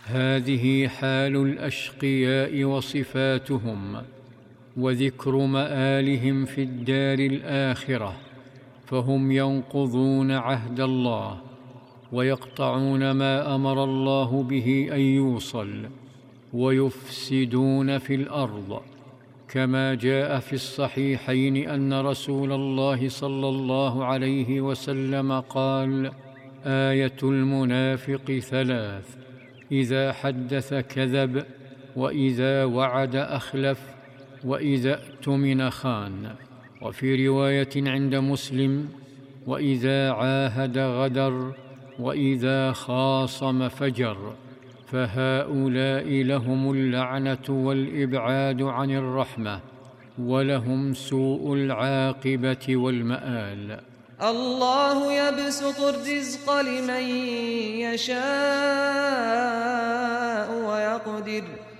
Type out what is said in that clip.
هذه حال الأشقياء وصفاتهم، وذكر مآلهم في الدار الآخرة، فهم ينقضون عهد الله ويقطعون ما أمر الله به أن يوصل، ويفسدون في الأرض، كما جاء في الصحيحين أن رسول الله صلى الله عليه وسلم قال: آية المنافق ثلاث: إذا حدث كذب، وإذا وعد أخلف، وإذا اؤتمن خان. وفي رواية عند مسلم: وإذا عاهد غدر، وإذا خاصم فجر. فهؤلاء لهم اللعنة والإبعاد عن الرحمة، ولهم سوء العاقبة والمآل. الله يبسط الرزق لمن يشاء ويقدر